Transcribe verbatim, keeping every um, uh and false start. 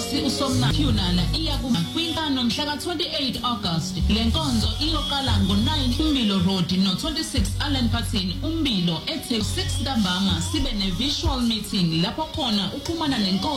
Nkosi uSomna Tyunana iya kuma kwinkano mhla ka twenty-eight August. Le nkonzo iyoqala ngo nine Umbilo Road no twenty-six Allen Patton Umbilo ethe six ntambama sibe ne visual meeting lapho khona uxhumana nenkonzo